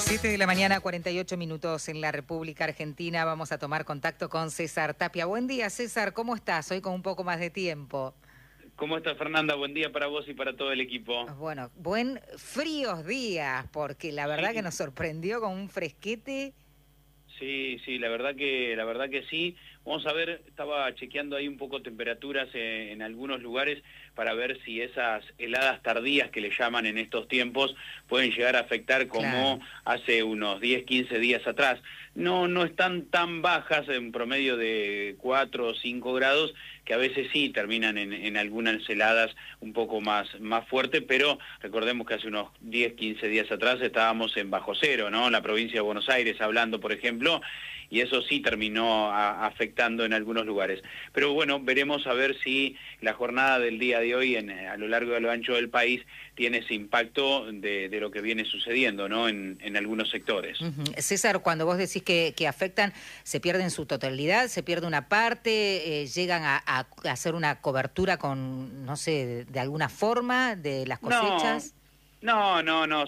7 de la mañana, 48 minutos en la República Argentina. Vamos a tomar contacto con César Tapia. Buen día, César, ¿cómo estás? Hoy con un poco más de tiempo. ¿Cómo estás, Fernanda? Buen día para vos y para todo el equipo. Bueno, fríos días, porque la verdad que nos sorprendió con un fresquete. Sí, la verdad que sí. Vamos a ver, estaba chequeando ahí un poco temperaturas en algunos lugares para ver si esas heladas tardías que le llaman en estos tiempos pueden llegar a afectar como hace unos 10, 15 días atrás. No están tan bajas, en promedio de 4 o 5 grados, que a veces sí terminan en algunas heladas un poco más fuerte, pero recordemos que hace unos 10, 15 días atrás estábamos en bajo cero, ¿no? En la provincia de Buenos Aires, hablando, por ejemplo, y eso sí terminó afectando en algunos lugares. Pero bueno, veremos a ver si la jornada del día de hoy a lo largo y a lo ancho del país tiene ese impacto de lo que viene sucediendo, ¿no? En algunos sectores. César, cuando vos decís que afectan, ¿se pierde en su totalidad? ¿Se pierde una parte? ¿Llegan a hacer una cobertura con, no sé, de alguna forma de las cosechas? No,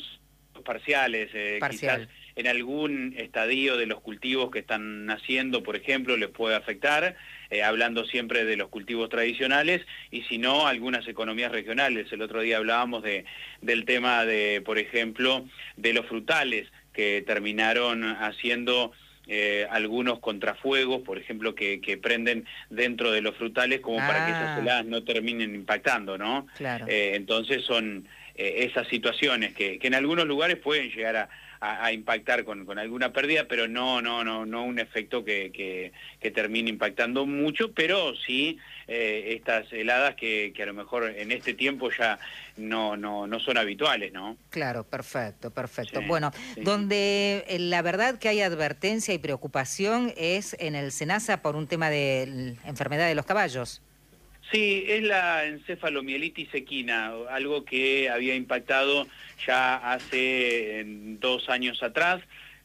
parciales, Parcial. quizás en algún estadio de los cultivos que están naciendo, por ejemplo, les puede afectar, hablando siempre de los cultivos tradicionales, y si no, algunas economías regionales. El otro día hablábamos del tema de, por ejemplo, de los frutales, que terminaron haciendo algunos contrafuegos, por ejemplo, que prenden dentro de los frutales como para que esas heladas no terminen impactando, ¿no? Claro. Entonces son esas situaciones que en algunos lugares pueden llegar a impactar con alguna pérdida, pero no un efecto que termine impactando mucho, pero sí estas heladas que a lo mejor en este tiempo ya no son habituales, ¿no? Claro, perfecto. Sí, Bueno, sí. donde la verdad que hay advertencia y preocupación es en el SENASA por un tema de enfermedad de los caballos. Sí, es la encefalomielitis equina, algo que había impactado ya hace 2 años atrás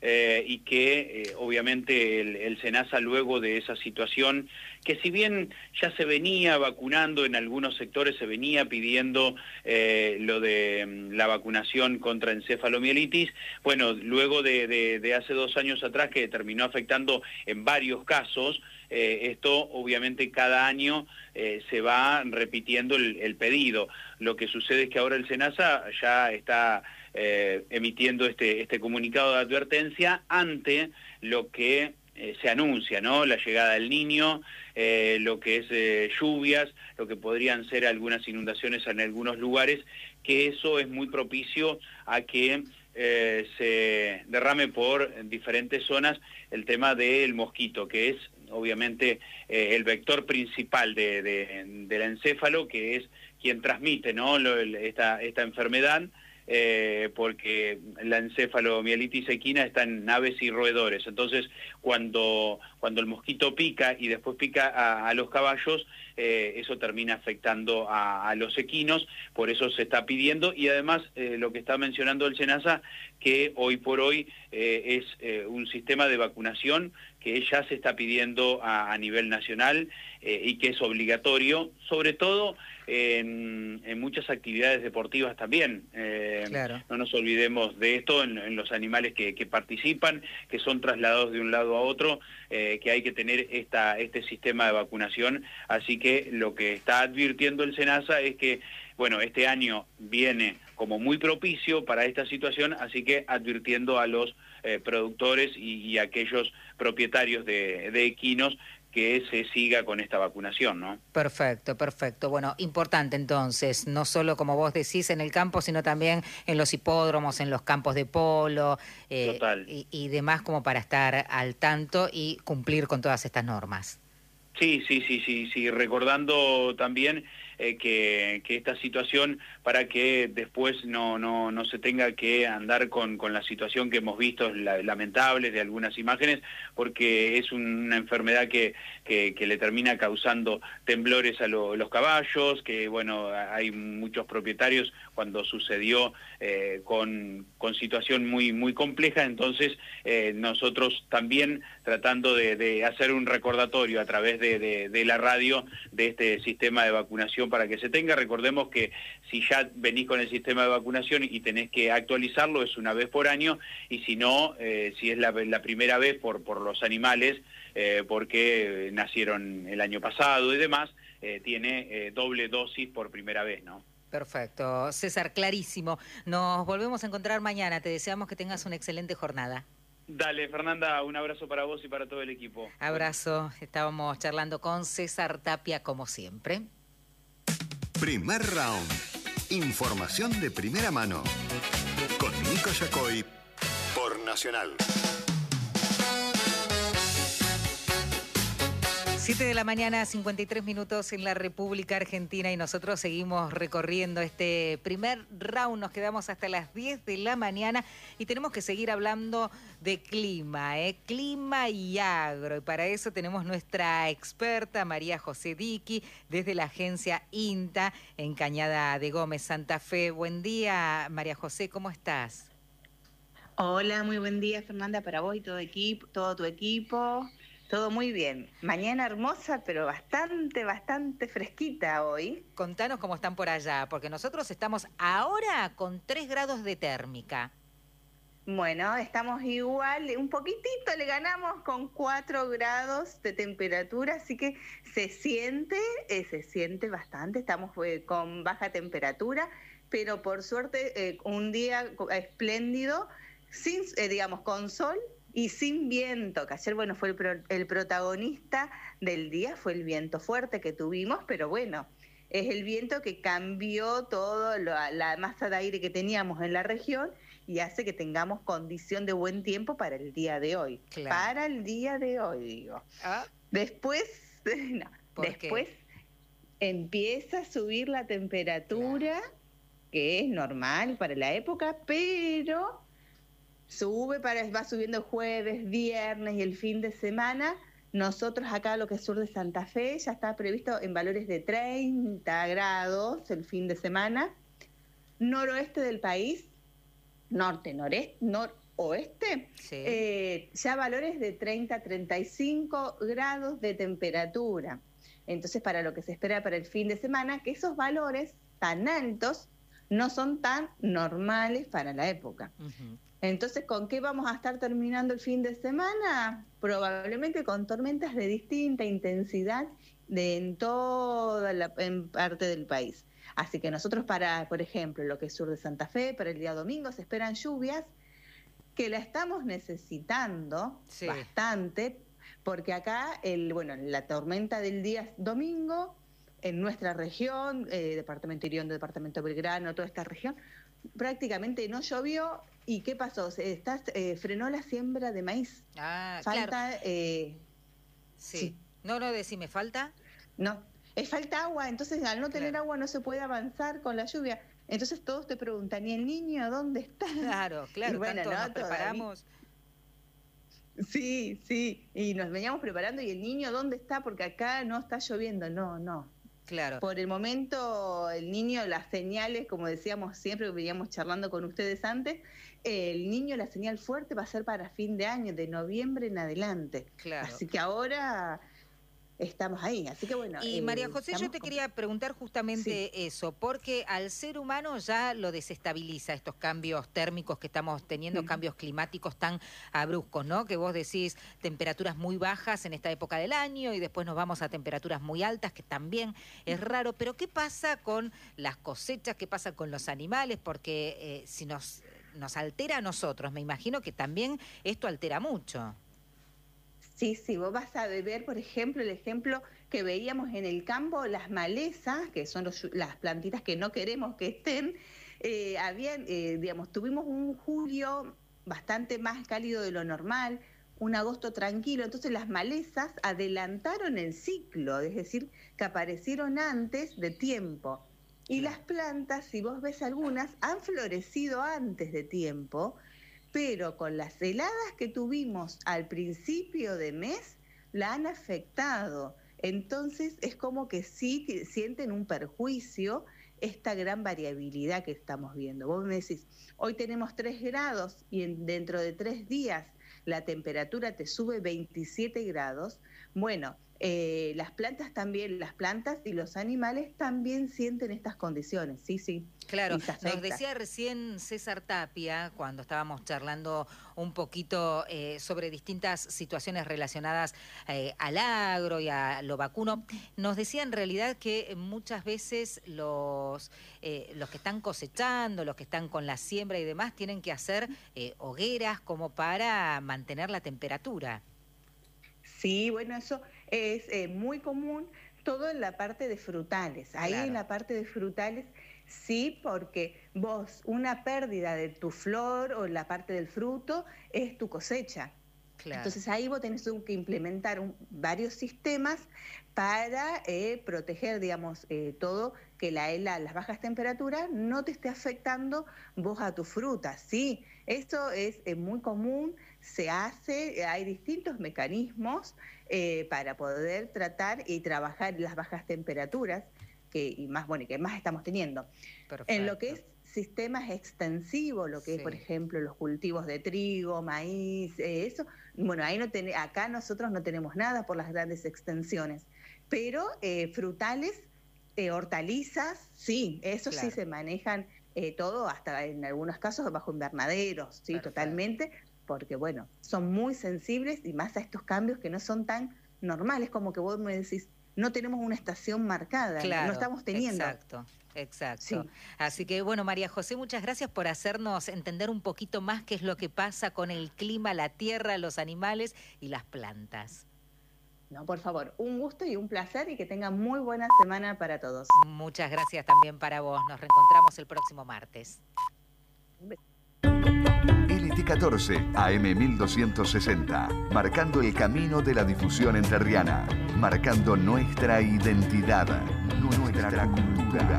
y que obviamente el SENASA, luego de esa situación, que si bien ya se venía vacunando en algunos sectores, se venía pidiendo lo de la vacunación contra encefalomielitis, bueno, luego de hace 2 años atrás, que terminó afectando en varios casos, esto obviamente cada año se va repitiendo el pedido. Lo que sucede es que ahora el SENASA ya está emitiendo este comunicado de advertencia ante lo que se anuncia, ¿no? La llegada del Niño, lo que es lluvias, lo que podrían ser algunas inundaciones en algunos lugares, que eso es muy propicio a que se derrame por diferentes zonas el tema del mosquito, que es obviamente el vector principal del encéfalo, que es quien transmite, ¿no? esta enfermedad, porque la encefalomielitis equina está en aves y roedores. Entonces, cuando el mosquito pica y después pica a los caballos, eso termina afectando a los equinos, por eso se está pidiendo, y además lo que está mencionando el SENASA, que hoy por hoy es un sistema de vacunación que ya se está pidiendo a nivel nacional y que es obligatorio, sobre todo en muchas actividades deportivas también. Claro. No nos olvidemos de esto, en los animales que participan, que son trasladados de un lado a otro, que hay que tener este sistema de vacunación. Así que lo que está advirtiendo el SENASA es que, bueno, este año viene como muy propicio para esta situación, así que advirtiendo a los productores y aquellos propietarios de equinos que se siga con esta vacunación, ¿no? Perfecto. Bueno, importante entonces, no solo como vos decís en el campo, sino también en los hipódromos, en los campos de polo Total. y demás, como para estar al tanto y cumplir con todas estas normas. Sí, recordando también que esta situación, para que después no se tenga que andar con la situación que hemos visto, lamentable, de algunas imágenes, porque es una enfermedad que le termina causando temblores a los caballos, que bueno, hay muchos propietarios cuando sucedió con situación muy compleja. Entonces nosotros también tratando de hacer un recordatorio a través de la radio de este sistema de vacunación información para que se tenga. Recordemos que si ya venís con el sistema de vacunación y tenés que actualizarlo, es una vez por año, y si no, si es la primera vez por los animales, porque nacieron el año pasado y demás, tiene doble dosis por primera vez, ¿no? Perfecto. César, clarísimo. Nos volvemos a encontrar mañana. Te deseamos que tengas una excelente jornada. Dale, Fernanda, un abrazo para vos y para todo el equipo. Abrazo. Estábamos charlando con César Tapia, como siempre. Primer round. Información de primera mano. Con Nico Yacoy por Nacional. 7 de la mañana, 53 minutos en la República Argentina, y nosotros seguimos recorriendo este primer round. Nos quedamos hasta las 10 de la mañana y tenemos que seguir hablando de clima, clima y agro. Y para eso tenemos nuestra experta María José Diqui desde la agencia INTA en Cañada de Gómez, Santa Fe. Buen día, María José, ¿cómo estás? Hola, muy buen día, Fernanda, para vos y todo tu equipo. Todo muy bien. Mañana hermosa, pero bastante fresquita hoy. Contanos cómo están por allá, porque nosotros estamos ahora con 3 grados de térmica. Bueno, estamos igual, un poquitito le ganamos con 4 grados de temperatura, así que se siente bastante. Estamos con baja temperatura, pero por suerte un día espléndido, sin, con sol y sin viento, que ayer, bueno, fue el protagonista del día, fue el viento fuerte que tuvimos, pero bueno, es el viento que cambió todo la masa de aire que teníamos en la región y hace que tengamos condición de buen tiempo para el día de hoy. Claro. Para el día de hoy, digo. ¿Ah? Después empieza a subir la temperatura, claro, que es normal para la época, pero va subiendo jueves, viernes y el fin de semana. Nosotros acá, lo que es sur de Santa Fe, ya está previsto en valores de 30 grados el fin de semana. Noroeste del país, norte, noreste, noroeste, sí, ya valores de 30 a 35 grados de temperatura. Entonces, para lo que se espera para el fin de semana, que esos valores tan altos no son tan normales para la época. Uh-huh. Entonces, ¿con qué vamos a estar terminando el fin de semana? Probablemente con tormentas de distinta intensidad en toda en parte del país. Así que nosotros por ejemplo, lo que es sur de Santa Fe, para el día domingo se esperan lluvias que la estamos necesitando, sí, bastante, porque acá, la tormenta del día domingo, en nuestra región, departamento Irión, departamento Belgrano, toda esta región, prácticamente no llovió. ¿Y qué pasó? Frenó la siembra de maíz. Ah, falta, claro. Sí. No, decime, ¿falta? No, falta agua, entonces al no tener agua no se puede avanzar con la lluvia. Entonces todos te preguntan, ¿y el niño dónde está? Claro, y bueno, tanto nos preparamos. Sí, y nos veníamos preparando, ¿y el niño dónde está? Porque acá no está lloviendo, no. Claro. Por el momento, el niño, las señales, como decíamos siempre, veníamos charlando con ustedes antes, el niño, la señal fuerte va a ser para fin de año, de noviembre en adelante. Claro. Así que ahora estamos ahí, así que bueno. Y María José, yo te quería preguntar justamente eso, porque al ser humano ya lo desestabiliza estos cambios térmicos que estamos teniendo, cambios climáticos tan bruscos, ¿no? Que vos decís temperaturas muy bajas en esta época del año y después nos vamos a temperaturas muy altas, que también es raro. Pero ¿qué pasa con las cosechas? ¿Qué pasa con los animales? Porque si nos altera a nosotros, me imagino que también esto altera mucho. Sí, vos vas a ver, por ejemplo, el ejemplo que veíamos en el campo, las malezas, que son las plantitas que no queremos que estén, tuvimos un julio bastante más cálido de lo normal, un agosto tranquilo, entonces las malezas adelantaron el ciclo, es decir, que aparecieron antes de tiempo. Y las plantas, si vos ves algunas, han florecido antes de tiempo, pero con las heladas que tuvimos al principio de mes, la han afectado. Entonces es como que sí sienten un perjuicio esta gran variabilidad que estamos viendo. Vos me decís, hoy tenemos 3 grados y dentro de 3 días la temperatura te sube 27 grados. Bueno, Las plantas también, las plantas y los animales también sienten estas condiciones, sí. Claro, nos decía recién César Tapia, cuando estábamos charlando un poquito sobre distintas situaciones relacionadas al agro y a lo vacuno, nos decía en realidad que muchas veces los que están cosechando, los que están con la siembra y demás, tienen que hacer hogueras como para mantener la temperatura. Sí, bueno, eso es muy común, todo en la parte de frutales. Ahí en la parte de frutales, sí, porque vos, una pérdida de tu flor o la parte del fruto es tu cosecha. Claro. Entonces ahí vos tenés que implementar varios sistemas para proteger, digamos, todo, que las bajas temperaturas no te esté afectando vos a tu fruta. Sí, eso es muy común, se hace, hay distintos mecanismos para poder tratar y trabajar las bajas temperaturas que más estamos teniendo. Perfecto. En lo que es sistemas extensivos, lo que es, por ejemplo, los cultivos de trigo, maíz, eso, bueno, ahí acá nosotros no tenemos nada por las grandes extensiones, pero frutales, hortalizas, sí, eso sí se manejan todo, hasta en algunos casos bajo invernaderos, sí, totalmente, porque bueno, son muy sensibles y más a estos cambios que no son tan normales, como que vos me decís, no tenemos una estación marcada, no estamos teniendo. Exacto. Sí. Así que bueno, María José, muchas gracias por hacernos entender un poquito más qué es lo que pasa con el clima, la tierra, los animales y las plantas. No, por favor, un gusto y un placer y que tengan muy buena semana para todos. Muchas gracias también para vos. Nos reencontramos el próximo martes. LT14 AM 1260, marcando el camino de la difusión entrerriana, marcando nuestra identidad, nuestra cultura.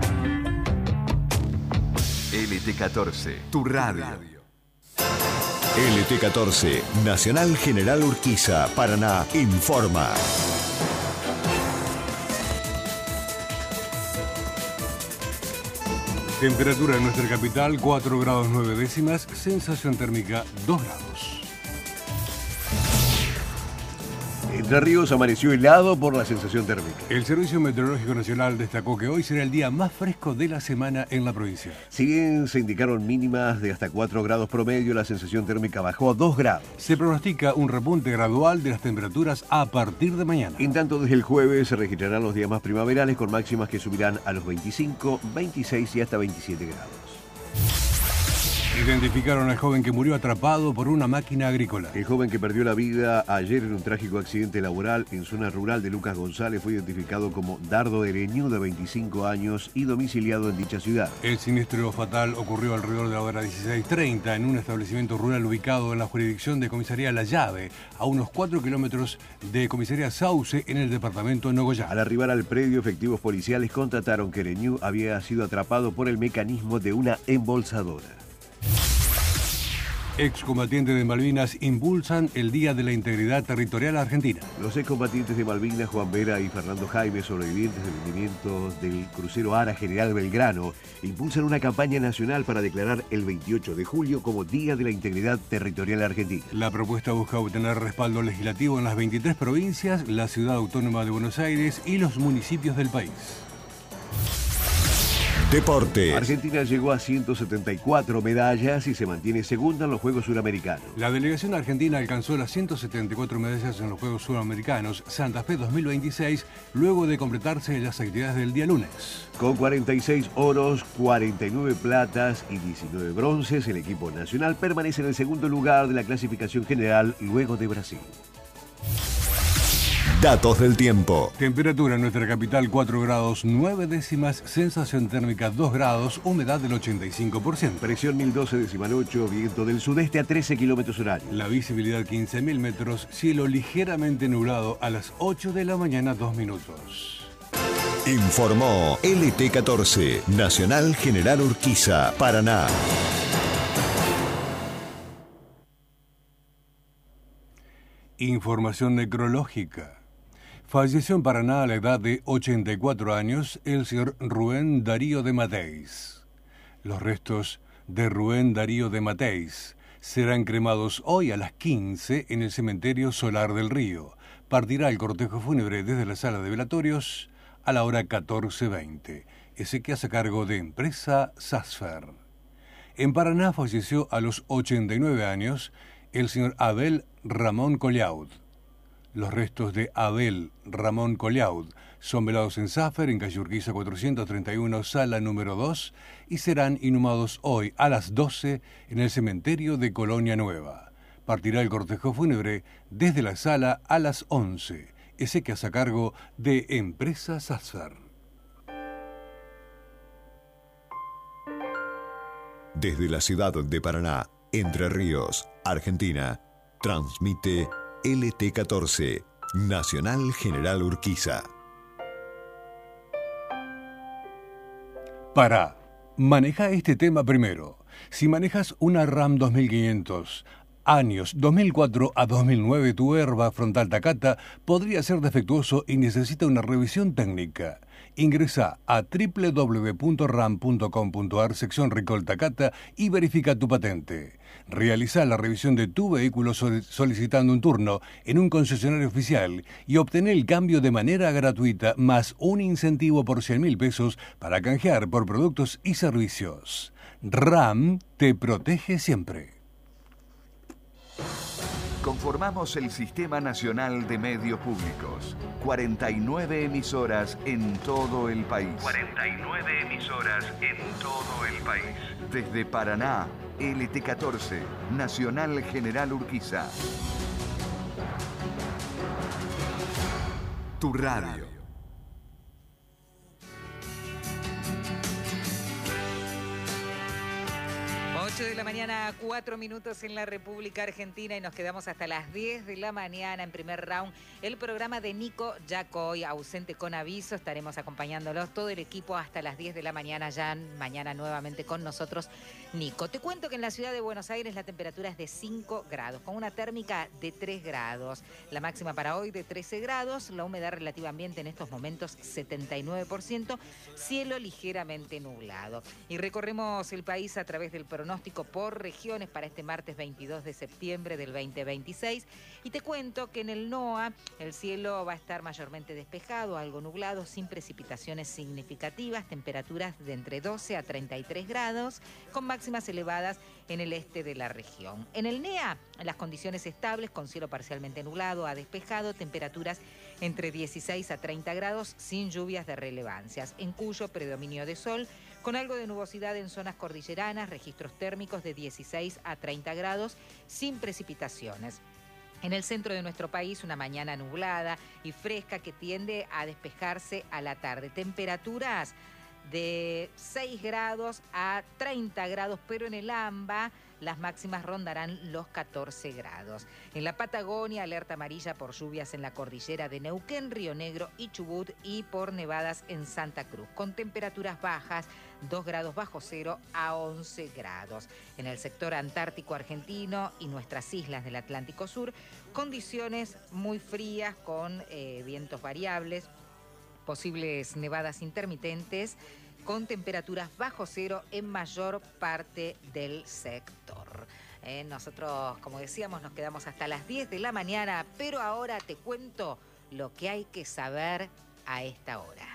LT14, tu radio. LT14, Nacional General Urquiza, Paraná, informa. Temperatura en nuestra capital, 4 grados 9 décimas, sensación térmica 2 grados. Entre Ríos amaneció helado por la sensación térmica. El Servicio Meteorológico Nacional destacó que hoy será el día más fresco de la semana en la provincia. Si bien se indicaron mínimas de hasta 4 grados promedio, la sensación térmica bajó a 2 grados. Se pronostica un repunte gradual de las temperaturas a partir de mañana. En tanto, desde el jueves se registrarán los días más primaverales con máximas que subirán a los 25, 26 y hasta 27 grados. Identificaron al joven que murió atrapado por una máquina agrícola. El joven que perdió la vida ayer en un trágico accidente laboral en zona rural de Lucas González fue identificado como Dardo Ereñú, de 25 años y domiciliado en dicha ciudad. El siniestro fatal ocurrió alrededor de la hora 16:30 en un establecimiento rural ubicado en la jurisdicción de Comisaría La Llave, a unos 4 kilómetros de Comisaría Sauce, en el departamento de Nogoyá. Al arribar al predio, efectivos policiales constataron que Ereñú había sido atrapado por el mecanismo de una embolsadora. Excombatientes de Malvinas impulsan el Día de la Integridad Territorial Argentina. Los excombatientes de Malvinas, Juan Vera y Fernando Jaime, sobrevivientes del hundimiento del crucero Ara General Belgrano, impulsan una campaña nacional para declarar el 28 de julio como Día de la Integridad Territorial Argentina. La propuesta busca obtener respaldo legislativo en las 23 provincias, la Ciudad Autónoma de Buenos Aires y los municipios del país. Deportes. Argentina llegó a 174 medallas y se mantiene segunda en los Juegos Suramericanos. La delegación argentina alcanzó las 174 medallas en los Juegos Suramericanos Santa Fe 2026, luego de completarse las actividades del día lunes. Con 46 oros, 49 platas y 19 bronces, el equipo nacional permanece en el segundo lugar de la clasificación general luego de Brasil. Datos del tiempo. Temperatura en nuestra capital 4 grados 9 décimas, sensación térmica 2 grados, humedad del 85%. Presión 1012,8, viento del sudeste a 13 kilómetros horarios. La visibilidad 15.000 metros, cielo ligeramente nublado a las 8 de la mañana 2 minutos. Informó LT14, Nacional General Urquiza, Paraná. Información necrológica. Falleció en Paraná a la edad de 84 años el señor Rubén Darío de Mateis. Los restos de Rubén Darío de Mateis serán cremados hoy a las 15 en el cementerio Solar del Río. partirá el cortejo fúnebre desde la sala de velatorios a la hora 14:20. Ese que hace cargo de Empresa Sasfer. En Paraná falleció a los 89 años el señor Abel Ramón Collaud. Los restos de Abel Ramón Collaud son velados en Sasfer, en calle Urquiza 431, sala número 2, y serán inhumados hoy a las 12 en el cementerio de Colonia Nueva. Partirá el cortejo fúnebre desde la sala a las 11. Ese que hace cargo de Empresa Sasfer. Desde la ciudad de Paraná, Entre Ríos, Argentina, transmite LT14, Nacional General Urquiza. Maneja este tema primero. Si manejas una RAM 2500, años 2004 a 2009, tu airbag frontal Takata podría ser defectuoso y necesita una revisión técnica. Ingresa a www.ram.com.ar, sección Recall Takata, y verifica tu patente. Realiza la revisión de tu vehículo solicitando un turno en un concesionario oficial y obtener el cambio de manera gratuita, más un incentivo por 100.000 pesos para canjear por productos y servicios. RAM te protege siempre. Conformamos el Sistema Nacional de Medios Públicos. 49 emisoras en todo el país. 49 emisoras en todo el país. Desde Paraná, LT14, Nacional General Urquiza. Tu radio. 8 de la mañana, 4 minutos en la República Argentina, y nos quedamos hasta las 10 de la mañana en primer round. El programa de Nico Yacoy, ausente con aviso. Estaremos acompañándolos todo el equipo hasta las 10 de la mañana, ya mañana nuevamente con nosotros Nico. Te cuento que en la ciudad de Buenos Aires la temperatura es de 5 grados, con una térmica de 3 grados. La máxima para hoy de 13 grados, la humedad relativa ambiente en estos momentos 79%, cielo ligeramente nublado. Y recorremos el país a través del pronóstico por regiones para este martes 22 de septiembre del 2026. Y te cuento que en el NOA el cielo va a estar mayormente despejado, algo nublado, sin precipitaciones significativas, temperaturas de entre 12 a 33 grados, con máximas elevadas en el este de la región. En el NEA, las condiciones estables, con cielo parcialmente nublado a despejado, temperaturas entre 16 a 30 grados, sin lluvias de relevancias. En Cuyo, predominio de sol, con algo de nubosidad en zonas cordilleranas, registros térmicos de 16 a 30 grados, sin precipitaciones. En el centro de nuestro país, una mañana nublada y fresca que tiende a despejarse a la tarde. Temperaturas de 6 grados a 30 grados, pero en el AMBA las máximas rondarán los 14 grados. En la Patagonia, alerta amarilla por lluvias en la cordillera de Neuquén, Río Negro y Chubut, y por nevadas en Santa Cruz, con temperaturas bajas, 2 grados bajo cero a 11 grados. En el sector antártico argentino y nuestras islas del Atlántico Sur, condiciones muy frías con vientos variables, posibles nevadas intermitentes, con temperaturas bajo cero en mayor parte del sector. Nosotros, como decíamos, nos quedamos hasta las 10 de la mañana, pero ahora te cuento lo que hay que saber a esta hora.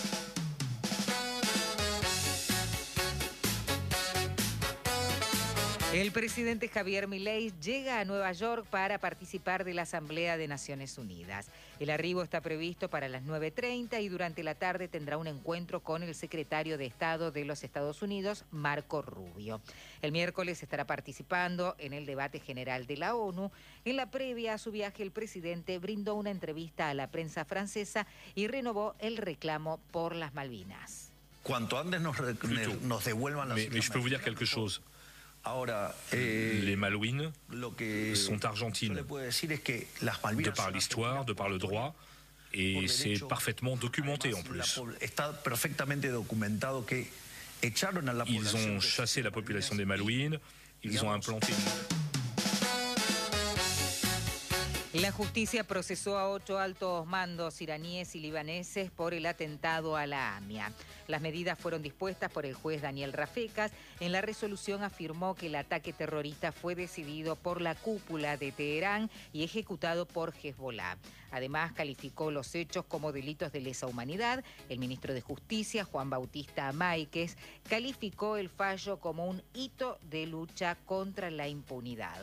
El presidente Javier Milei llega a Nueva York para participar de la Asamblea de Naciones Unidas. El arribo está previsto para las 9:30 y durante la tarde tendrá un encuentro con el secretario de Estado de los Estados Unidos, Marco Rubio. El miércoles estará participando en el debate general de la ONU. En la previa a su viaje, el presidente brindó una entrevista a la prensa francesa y renovó el reclamo por las Malvinas. Cuanto antes nos devuelvan las Mais je peux vous dire quelque chose. Ahora, les Malouines sont argentines, de par l'histoire, de par le droit, et c'est parfaitement documenté en plus. Está perfectamente documentado que echaron a la Ils ont chassé la population des Malouines, ils ont implanté... La justicia procesó a 8 altos mandos iraníes y libaneses por el atentado a la AMIA. Las medidas fueron dispuestas por el juez Daniel Rafecas. En la resolución afirmó que el ataque terrorista fue decidido por la cúpula de Teherán y ejecutado por Hezbollah. Además, calificó los hechos como delitos de lesa humanidad. El ministro de Justicia, Juan Bautista Máiquez, calificó el fallo como un hito de lucha contra la impunidad.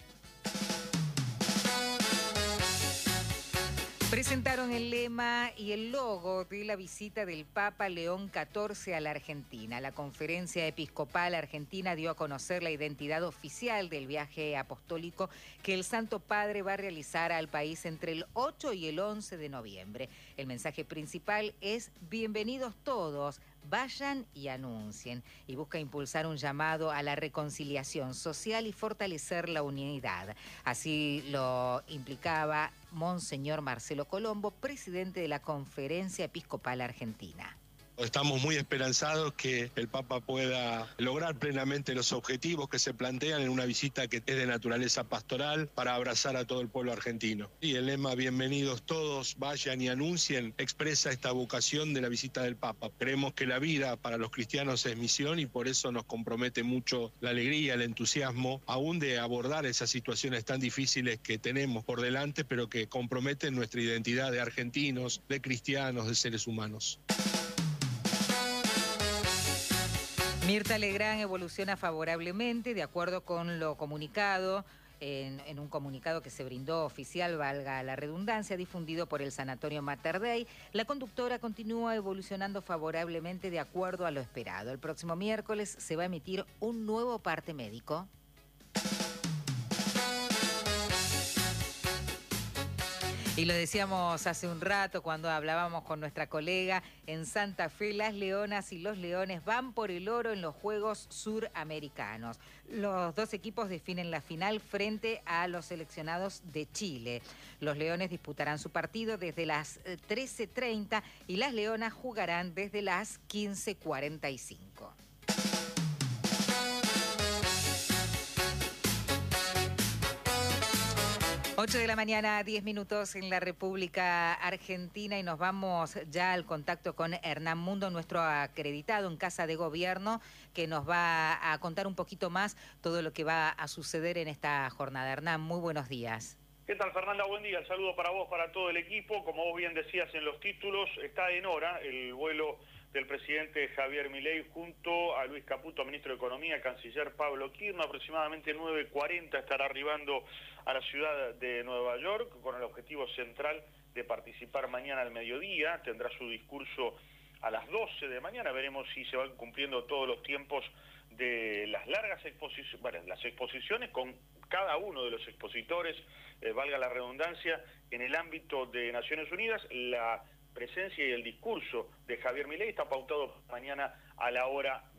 Presentaron el lema y el logo de la visita del Papa León XIV a la Argentina. La Conferencia Episcopal Argentina dio a conocer la identidad oficial del viaje apostólico que el Santo Padre va a realizar al país entre el 8 y el 11 de noviembre. El mensaje principal es: bienvenidos todos, vayan y anuncien, y busca impulsar un llamado a la reconciliación social y fortalecer la unidad. Así lo implicaba Monseñor Marcelo Colombo, presidente de la Conferencia Episcopal Argentina. Estamos muy esperanzados que el Papa pueda lograr plenamente los objetivos que se plantean en una visita que es de naturaleza pastoral para abrazar a todo el pueblo argentino. Y el lema "bienvenidos todos, vayan y anuncien" expresa esta vocación de la visita del Papa. Creemos que la vida para los cristianos es misión y por eso nos compromete mucho la alegría, el entusiasmo, aún de abordar esas situaciones tan difíciles que tenemos por delante, pero que comprometen nuestra identidad de argentinos, de cristianos, de seres humanos. Mirta Legrand evoluciona favorablemente, de acuerdo con lo comunicado, en un comunicado que se brindó oficial, valga la redundancia, difundido por el Sanatorio Mater Dei. La conductora continúa evolucionando favorablemente de acuerdo a lo esperado. El próximo miércoles se va a emitir un nuevo parte médico. Y lo decíamos hace un rato cuando hablábamos con nuestra colega en Santa Fe, las leonas y los leones van por el oro en los Juegos Suramericanos. Los dos equipos definen la final frente a los seleccionados de Chile. Los leones disputarán su partido desde las 13:30 y las leonas jugarán desde las 15:45. 8 de la mañana, 10 minutos en la República Argentina y nos vamos ya al contacto con Hernán Mundo, nuestro acreditado en Casa de Gobierno, que nos va a contar un poquito más todo lo que va a suceder en esta jornada. Hernán, muy buenos días. ¿Qué tal, Fernanda? Buen día. El saludo para vos, para todo el equipo. Como vos bien decías en los títulos, está en hora el vuelo del presidente Javier Milei junto a Luis Caputo, ministro de Economía, canciller Pablo Kirchner. Aproximadamente 9:40 estará arribando a la ciudad de Nueva York con el objetivo central de participar mañana al mediodía. Tendrá su discurso a las 12 de mañana. Veremos si se van cumpliendo todos los tiempos de las largas exposiciones, bueno, las exposiciones con cada uno de los expositores, valga la redundancia, en el ámbito de Naciones Unidas. La presencia y el discurso de Javier Milei está pautado mañana a la hora